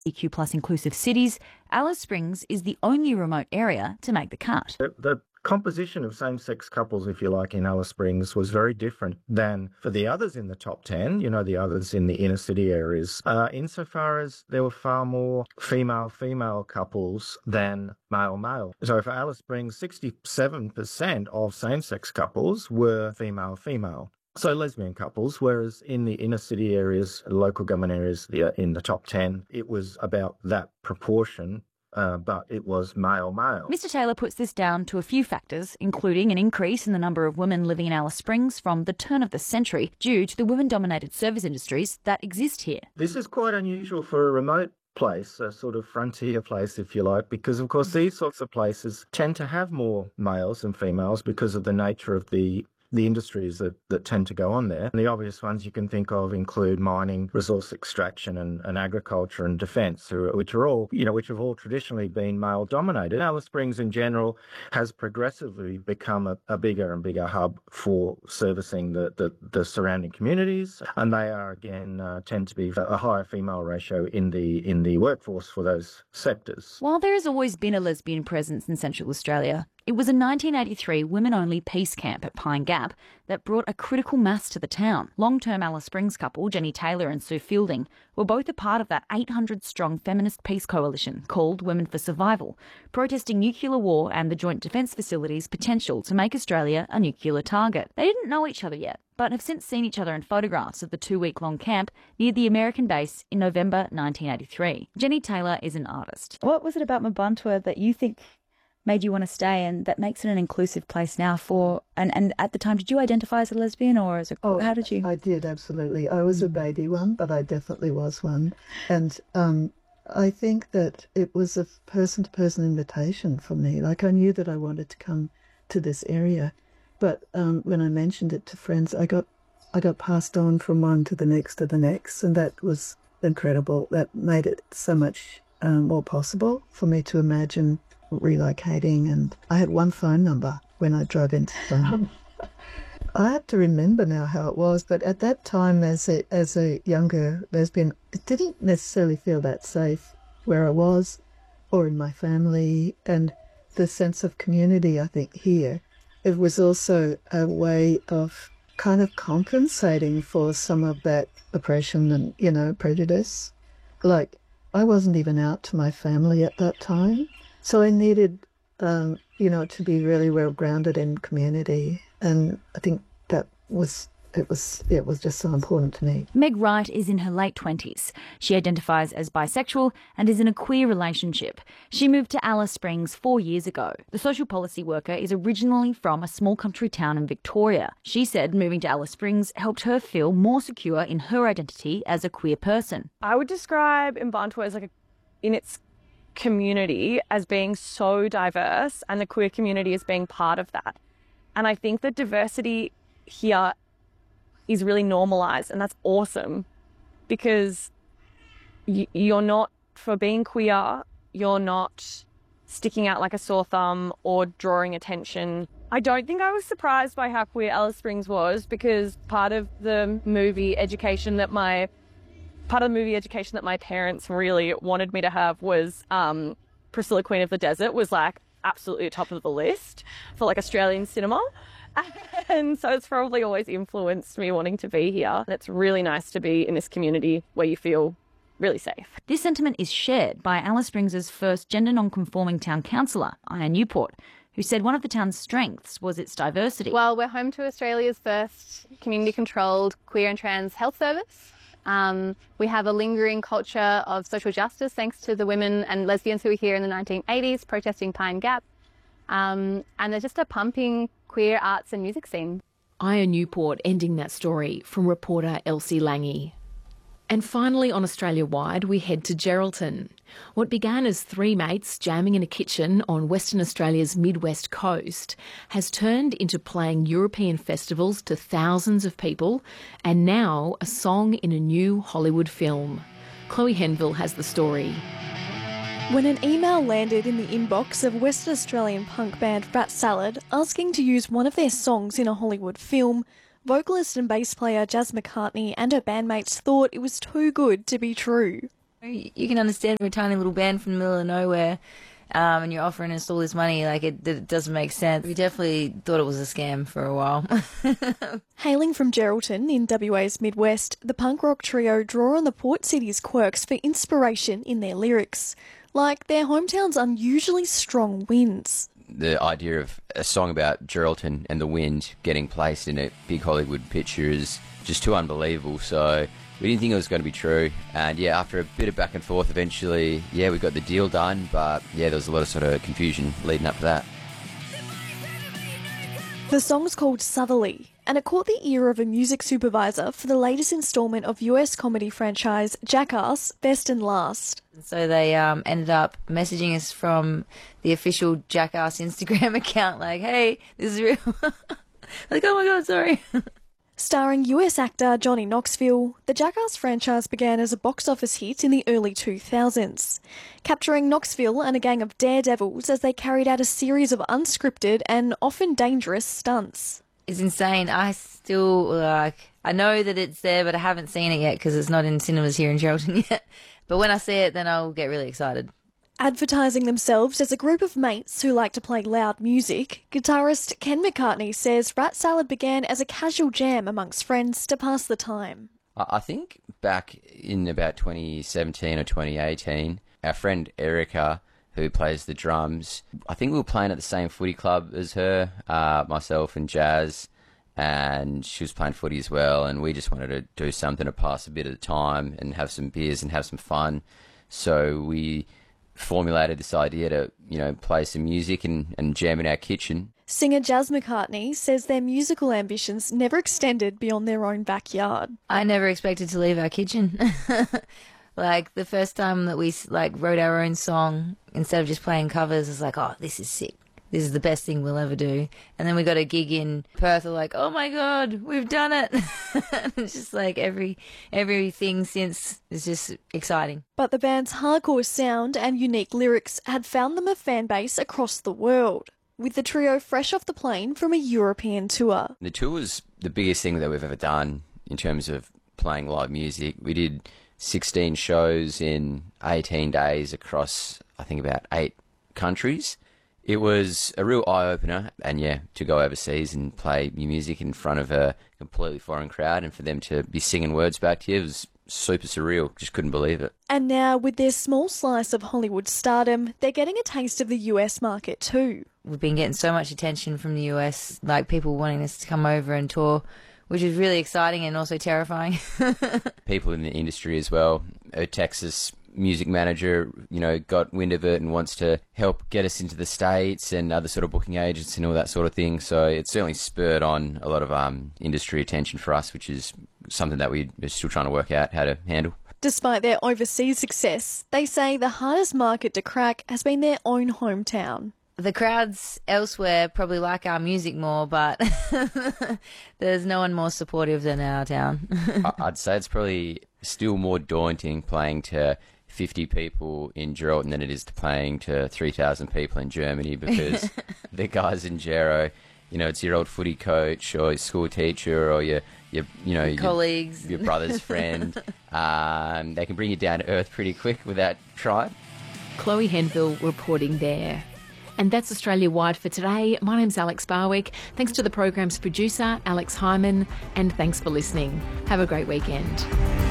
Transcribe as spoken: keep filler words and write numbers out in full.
E Q plus inclusive cities, Alice Springs is the only remote area to make the cut. The, the composition of same-sex couples, if you like, in Alice Springs was very different than for the others in the top ten, you know, the others in the inner city areas, uh, insofar as there were far more female-female couples than male-male. So for Alice Springs, sixty-seven percent of same-sex couples were female-female. So lesbian couples, whereas in the inner city areas, local government areas, the, in the top ten, it was about that proportion. Uh, but it was male-male. Mister Taylor puts this down to a few factors, including an increase in the number of women living in Alice Springs from the turn of the century due to the women-dominated service industries that exist here. This is quite unusual for a remote place, a sort of frontier place, if you like, because, of course, these sorts of places tend to have more males than females because of the nature of the the industries that, that tend to go on there. And the obvious ones you can think of include mining, resource extraction and, and agriculture and defence, which are all, you know, which have all traditionally been male dominated. Alice Springs in general has progressively become a, a bigger and bigger hub for servicing the, the, the surrounding communities. And they are, again, uh, tend to be a higher female ratio in the, in the workforce for those sectors. While there has always been a lesbian presence in Central Australia, it was a nineteen eighty-three women-only peace camp at Pine Gap that brought a critical mass to the town. Long-term Alice Springs couple Jenny Taylor and Sue Fielding were both a part of that eight hundred strong feminist peace coalition called Women for Survival, protesting nuclear war and the Joint Defence Facility's potential to make Australia a nuclear target. They didn't know each other yet, but have since seen each other in photographs of the two-week-long camp near the American base in November nineteen eighty-three. Jenny Taylor is an artist. What was it about Mbuntwa that you think made you want to stay and that makes it an inclusive place now for, and, and at the time, did you identify as a lesbian or as a, oh, how did you? I did, absolutely. I was a baby one, but I definitely was one. And um, I think that it was a person-to-person invitation for me. Like, I knew that I wanted to come to this area, but um, when I mentioned it to friends, I got, I got passed on from one to the next to the next, and that was incredible. That made it so much um, more possible for me to imagine relocating. And I had one phone number when I drove into town. I have to remember now how it was, but at that time as a as a younger lesbian, it didn't necessarily feel that safe where I was or in my family, and the sense of community, I think, here, it was also a way of kind of compensating for some of that oppression and, you know, prejudice. Like, I wasn't even out to my family at that time. So I needed, um, you know, to be really well grounded in community, and I think that was it was it was just so important to me. Meg Wright is in her late twenties. She identifies as bisexual and is in a queer relationship. She moved to Alice Springs four years ago. The social policy worker is originally from a small country town in Victoria. She said moving to Alice Springs helped her feel more secure in her identity as a queer person. I would describe Mbuntwa as like a, in its community as being so diverse, and the queer community as being part of that. And I think that diversity here is really normalised, and that's awesome, because y- you're not, for being queer, you're not sticking out like a sore thumb or drawing attention. I don't think I was surprised by how queer Alice Springs was, because part of the movie education that my Part of the movie education that my parents really wanted me to have was um, Priscilla, Queen of the Desert, was like absolutely top of the list for like Australian cinema. And so it's probably always influenced me wanting to be here. And it's really nice to be in this community where you feel really safe. This sentiment is shared by Alice Springs' first gender non-conforming town councillor, Aya Newport, who said one of the town's strengths was its diversity. Well, we're home to Australia's first community-controlled queer and trans health service. Um, we have a lingering culture of social justice thanks to the women and lesbians who were here in the nineteen eighties protesting Pine Gap. Um, and there's just a pumping queer arts and music scene. Aya Newport ending that story from reporter Elsie Lange. And finally, on Australia-wide, we head to Geraldton. What began as three mates jamming in a kitchen on Western Australia's mid-west coast has turned into playing European festivals to thousands of people, and now a song in a new Hollywood film. Chloe Henville has the story. When an email landed in the inbox of Western Australian punk band Rat Salad asking to use one of their songs in a Hollywood film, vocalist and bass player Jazz McCartney and her bandmates thought it was too good to be true. You can understand we're a tiny little band from the middle of nowhere, um, and you're offering us all this money. Like, it, it doesn't make sense. We definitely thought it was a scam for a while. Hailing from Geraldton in W A's Midwest, the punk rock trio draw on the port city's quirks for inspiration in their lyrics, like their hometown's unusually strong winds. The idea of a song about Geraldton and the wind getting placed in a big Hollywood picture is just too unbelievable, so we didn't think it was going to be true. And yeah, after a bit of back and forth, eventually, yeah, we got the deal done, but yeah, there was a lot of sort of confusion leading up to that. The song's called Southerly, and it caught the ear of a music supervisor for the latest instalment of U S comedy franchise Jackass, Best and Last. So they um, ended up messaging us from the official Jackass Instagram account, like, hey, this is real. Like, oh my God, sorry. Starring U S actor Johnny Knoxville, the Jackass franchise began as a box office hit in the early two thousands, capturing Knoxville and a gang of daredevils as they carried out a series of unscripted and often dangerous stunts. It's insane. I still, like, I know that it's there, but I haven't seen it yet because it's not in cinemas here in Geraldton yet. But when I see it, then I'll get really excited. Advertising themselves as a group of mates who like to play loud music, guitarist Ken McCartney says Rat Salad began as a casual jam amongst friends to pass the time. I think back in about twenty seventeen or twenty eighteen, our friend Erica, who plays the drums, I think we were playing at the same footy club as her, uh, myself and Jazz, and she was playing footy as well, and we just wanted to do something to pass a bit of the time and have some beers and have some fun. So we formulated this idea to, you know, play some music and, and jam in our kitchen. Singer Jazz McCartney says their musical ambitions never extended beyond their own backyard. I never expected to leave our kitchen. Like, the first time that we, like, wrote our own song, instead of just playing covers, it's like, oh, this is sick. This is the best thing we'll ever do. And then we got a gig in Perth, we're like, oh my God, we've done it. It's just like every everything since is just exciting. But the band's hardcore sound and unique lyrics had found them a fan base across the world, with the trio fresh off the plane from a European tour. The tour was the biggest thing that we've ever done in terms of playing live music. We did sixteen shows in eighteen days across, I think, about eight countries. It was a real eye-opener, and yeah, to go overseas and play your music in front of a completely foreign crowd and for them to be singing words back to you was super surreal. Just couldn't believe it. And now, with their small slice of Hollywood stardom, they're getting a taste of the U S market too. We've been getting so much attention from the U S, like people wanting us to come over and tour, which is really exciting and also terrifying. People in the industry as well. A Texas music manager, you know, got wind of it and wants to help get us into the States, and other sort of booking agents and all that sort of thing. So it's certainly spurred on a lot of um, industry attention for us, which is something that we're still trying to work out how to handle. Despite their overseas success, they say the hardest market to crack has been their own hometown. The crowds elsewhere probably like our music more, but there's no one more supportive than our town. I'd say it's probably still more daunting playing to fifty people in Geraldton than it is to playing to three thousand people in Germany, because the guys in Gero, you know, it's your old footy coach or your school teacher or your, your you know, your colleagues, your, your brother's friend. Um, they can bring you down to earth pretty quick without trying. Chloe Henville reporting there. And that's Australia-wide for today. My name's Alex Barwick. Thanks to the program's producer, Alex Hyman, and thanks for listening. Have a great weekend.